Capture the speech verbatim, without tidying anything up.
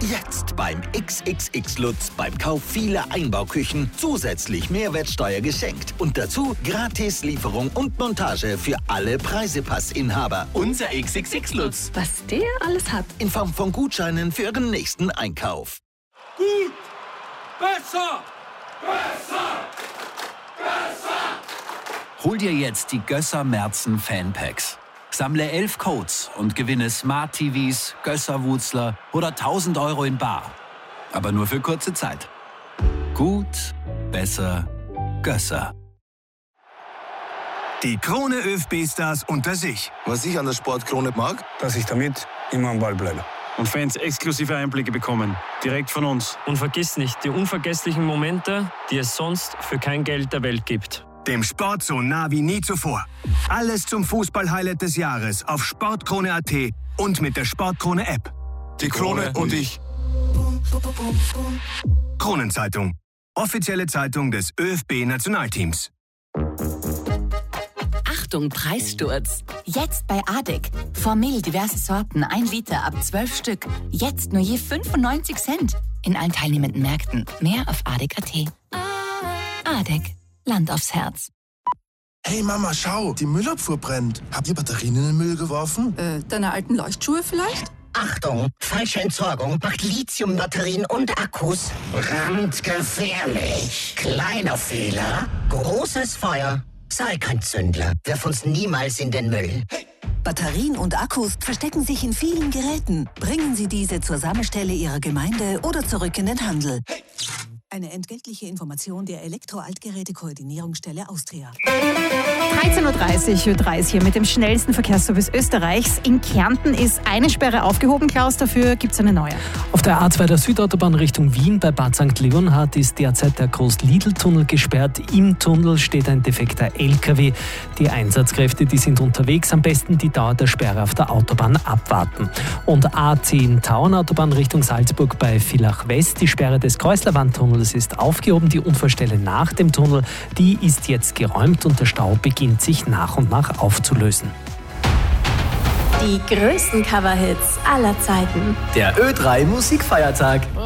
Jetzt beim X X X Lutz beim Kauf vieler Einbauküchen zusätzlich Mehrwertsteuer geschenkt. Und dazu Gratis-Lieferung und Montage für alle Preisepassinhaber. Unser X X X Lutz. Was der alles hat. In Form von Gutscheinen für Ihren nächsten Einkauf. Gut! Besser! Besser! Besser! Hol dir jetzt die Gösser Merzen Fanpacks. Sammle elf Codes und gewinne Smart-T Vs, Gösser-Wutzler oder tausend Euro in bar. Aber nur für kurze Zeit. Gut, besser, Gösser. Die Krone ÖFB-Stars unter sich. Was ich an der Sportkrone mag, dass ich damit immer am Ball bleibe. Und Fans exklusive Einblicke bekommen, direkt von uns. Und vergiss nicht die unvergesslichen Momente, die es sonst für kein Geld der Welt gibt. Dem Sport so nah wie nie zuvor. Alles zum Fußball-Highlight des Jahres auf sportkrone punkt at und mit der Sportkrone-App. die Krone und ich. Kronenzeitung. Offizielle Zeitung des ÖFB-Nationalteams. Achtung, Preissturz. Jetzt bei Adek. Formel diverse Sorten, ein Liter ab zwölf Stück. Jetzt nur je fünfundneunzig Cent. In allen teilnehmenden Märkten. Mehr auf adek punkt at. Adek. Land aufs Herz. Hey Mama, schau, die Müllabfuhr brennt. Habt ihr Batterien in den Müll geworfen? Äh, deine alten Leuchtschuhe vielleicht? Achtung, falsche Entsorgung macht Lithiumbatterien und Akkus brandgefährlich. Kleiner Fehler, großes Feuer. Sei kein Zündler, wirf uns niemals in den Müll. Hey. Batterien und Akkus verstecken sich in vielen Geräten. Bringen Sie diese zur Sammelstelle Ihrer Gemeinde oder zurück in den Handel. Hey. Eine entgeltliche Information der Elektro-Altgeräte-Koordinierungsstelle Austria. dreizehn Uhr dreißig, Ö drei ist hier mit dem schnellsten Verkehrsservice Österreichs. In Kärnten ist eine Sperre aufgehoben, Klaus, dafür gibt es eine neue. Auf der A zwei der Südautobahn Richtung Wien bei Bad Sankt Leonhard ist derzeit der Groß-Lidl-Tunnel gesperrt. Im Tunnel steht ein defekter L K W. Die Einsatzkräfte, die sind unterwegs. Am besten die Dauer der Sperre auf der Autobahn abwarten. Und A zehn Tauernautobahn Richtung Salzburg bei Villach West. Die Sperre des Kreuzlerwandtunnels ist aufgehoben. Die Unfallstelle nach dem Tunnel, die ist jetzt geräumt und der Stau beginnt sich nach und nach aufzulösen. Die größten Coverhits aller Zeiten. Der Ö drei Musikfeiertag.